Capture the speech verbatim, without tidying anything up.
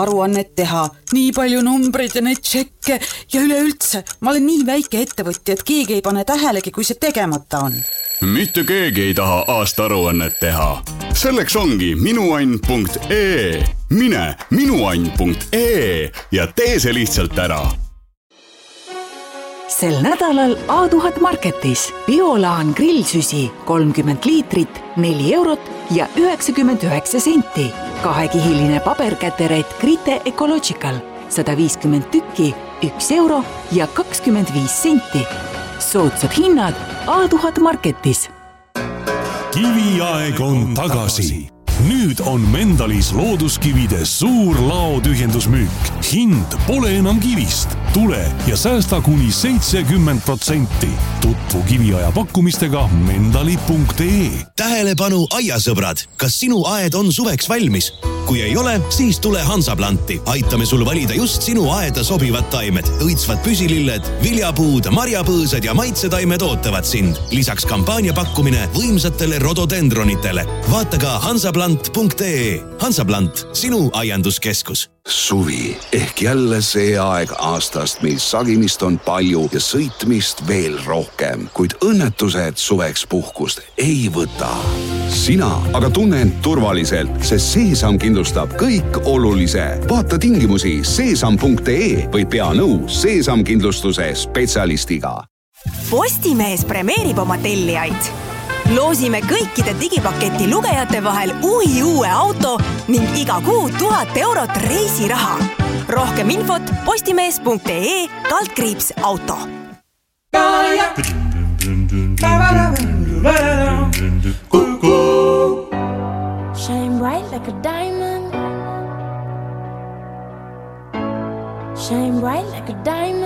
aruannet teha, nii palju numbreid ja neid tšekke ja üleüldse. Ma olen nii väike ettevõtja, et keegi ei pane tähelegi, kui see tegemata on. Mitte keegi ei taha aasta aruannet teha. Selleks ongi minuann punkt ee. Mine minuann punkt ee ja tee see lihtsalt ära. Sel nädalal A tuhat Marketis Biolaan grillsüsi kolmkümmend liitrit, neli eurot ja üheksakümmend üheksa senti. Kahekihiline paberkäteret Grite Ecological sada viiskümmend tükki, üks euro ja kakskümmend viis senti. Soodsad hinnad A tuhat Marketis. Kiviaeg on tagasi. Nüüd on Mendalis looduskivide suur laotühjendusmüük. Hind pole enam kivist. Tule ja säästa kuni seitsekümmend protsenti. Tutvu kiviaja pakkumistega mendali punkt ee. Tähelepanu aiasõbrad, kas sinu aed on suveks valmis? Kui ei ole, siis tule Hansaplanti. Aitame sul valida just sinu aeda sobivad taimed. Õitsvad püsililled, viljapuud, marjapõõsad ja maitsetaimed ootavad sind. Lisaks kampaania pakkumine võimsatele rododendronitele. Vaata ka hansaplant punkt ee. Hansaplant, sinu aianduskeskus. Suvi ehk jälle see aeg aastast, mil sagimist on palju ja sõitmist veel rohkem, kuid õnnetused suveks puhkust ei võta. Sina aga tunne end turvaliselt, sest Seesam kindlustab kõik olulise. Vaata tingimusi seesam punkt ee või pea nõu Seesam kindlustuse spetsialistiga. Postimees premeerib oma tellijaid. Loosime kõikide digipaketi lugejate vahel uhi uue auto ning iga kuu tuhat eurot reisiraha. Rohkem infot postimees punkt ee kaldkriips auto. Shine bright like a diamond. Shine bright like a diamond.